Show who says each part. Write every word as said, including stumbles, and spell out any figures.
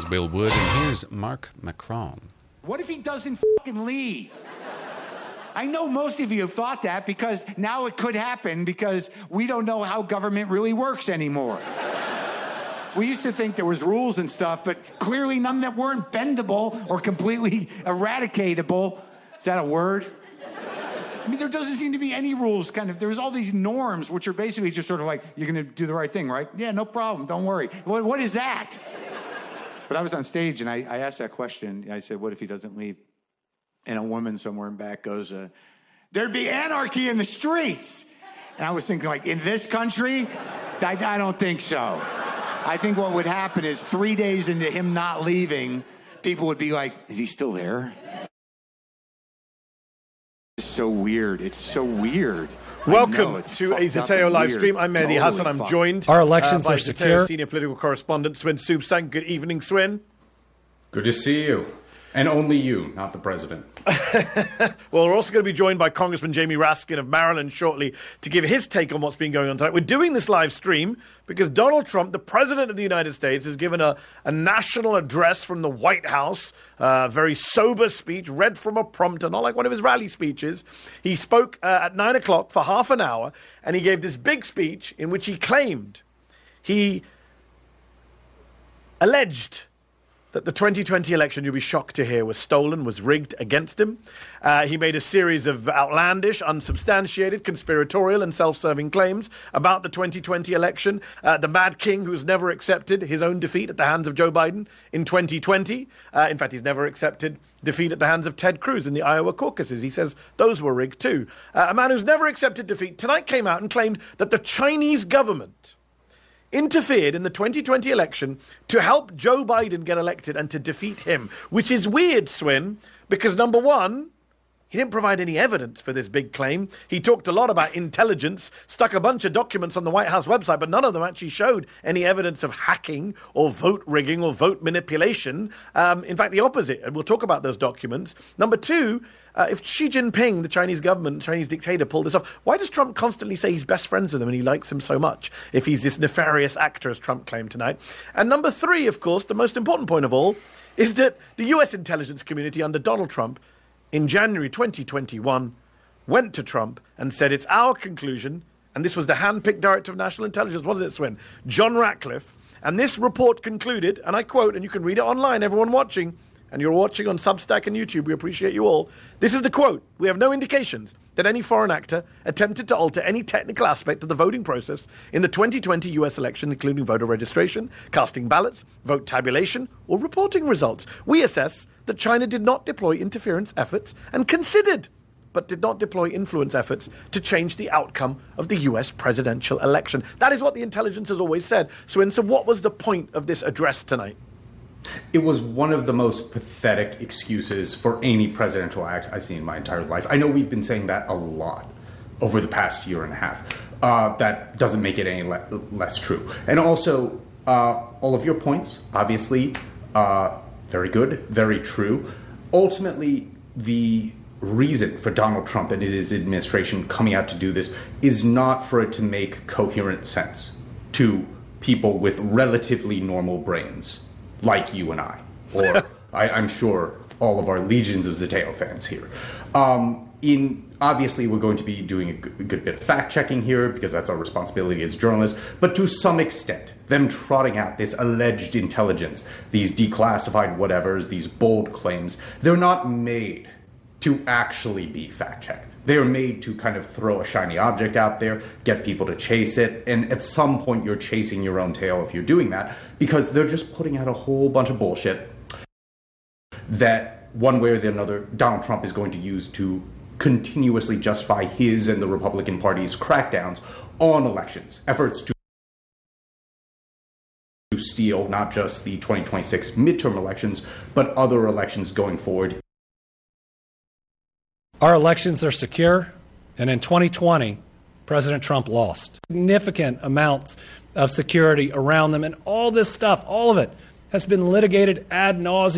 Speaker 1: was Bill Wood, and here's Mark Macron.
Speaker 2: What if he doesn't fucking leave? I know most of you have thought that because now it could happen because we don't know how government really works anymore. We used to think there was rules and stuff, but clearly none that weren't bendable or completely eradicatable. Is that a word? I mean, there doesn't seem to be any rules, kind of. There's all these norms, which are basically just sort of like, you're going to do the right thing, right? Yeah, no problem. Don't worry. What, what is that? But I was on stage, and I, I asked that question. I said, what if he doesn't leave? And a woman somewhere in back goes, uh, there'd be anarchy in the streets. And I was thinking, like, in this country? I, I don't think so. I think what would happen is three days into him not leaving, people would be like, is he still there? It's so weird. It's so weird.
Speaker 3: Welcome to a Zateo live stream. I'm Mehdi totally Hassan. I'm fucked. joined
Speaker 4: Our elections
Speaker 3: uh, by
Speaker 4: are
Speaker 3: Zateo
Speaker 4: secure.
Speaker 3: Senior political correspondent Swin Soobsang. Good evening, Swin.
Speaker 5: Good to see you. And only you, not the president.
Speaker 3: Well, we're also going to be joined by Congressman Jamie Raskin of Maryland shortly to give his take on what's been going on tonight. We're doing this live stream because Donald Trump, the president of the United States, has given a, a national address from the White House, a uh, very sober speech, read from a prompter, not like one of his rally speeches. He spoke uh, at nine o'clock for half an hour, and he gave this big speech in which he claimed, he alleged that the twenty twenty election, you'll be shocked to hear, was stolen, was rigged against him. Uh, he made a series of outlandish, unsubstantiated, conspiratorial and self-serving claims about the twenty twenty election. Uh, the Mad King, who's never accepted his own defeat at the hands of Joe Biden in twenty twenty. Uh, in fact, he's never accepted defeat at the hands of Ted Cruz in the Iowa caucuses. He says those were rigged too. Uh, a man who's never accepted defeat tonight came out and claimed that the Chinese government interfered in the twenty twenty election to help Joe Biden get elected and to defeat him, which is weird, Swin, because number one, he didn't provide any evidence for this big claim. He talked a lot about intelligence, stuck a bunch of documents on the White House website, but none of them actually showed any evidence of hacking or vote rigging or vote manipulation. Um, in fact, the opposite, and we'll talk about those documents. Number two, uh, if Xi Jinping, the Chinese government, Chinese dictator, pulled this off, why does Trump constantly say he's best friends with him and he likes him so much if he's this nefarious actor, as Trump claimed tonight? And number three, of course, the most important point of all, is that the U S intelligence community under Donald Trump in January twenty twenty-one, went to Trump and said, it's our conclusion, and this was the hand-picked director of national intelligence, wasn't it, Swin? John Ratcliffe. And this report concluded, and I quote, and you can read it online, everyone watching, and you're watching on Substack and YouTube, we appreciate you all. This is the quote. We have no indications that any foreign actor attempted to alter any technical aspect of the voting process in the twenty twenty U S election, including voter registration, casting ballots, vote tabulation, or reporting results. We assess that China did not deploy interference efforts and considered, but did not deploy influence efforts to change the outcome of the U S presidential election. That is what the intelligence has always said. So, so what was the point of this address tonight?
Speaker 5: It was one of the most pathetic excuses for any presidential act I've seen in my entire life. I know we've been saying that a lot over the past year and a half. Uh, that doesn't make it any le- less true. And also, uh, all of your points, obviously, uh, very good, very true. Ultimately, the reason for Donald Trump and his administration coming out to do this is not for it to make coherent sense to people with relatively normal brains, like you and I, or I, I'm sure all of our legions of Zateo fans here. Um, in obviously, we're going to be doing a good, a good bit of fact-checking here, because that's our responsibility as journalists, but to some extent, them trotting out this alleged intelligence, these declassified whatevers, these bold claims, they're not made to actually be fact-checked. They're made to kind of throw a shiny object out there, get people to chase it, and at some point you're chasing your own tail if you're doing that, because they're just putting out a whole bunch of bullshit that one way or the other Donald Trump is going to use to continuously justify his and the Republican Party's crackdowns on elections, efforts to to steal not just the twenty twenty-six midterm elections, but other elections going forward.
Speaker 4: Our elections are secure, and in twenty twenty, President Trump lost. Significant amounts of security around them, and all this stuff, all of it, has been litigated ad nauseum.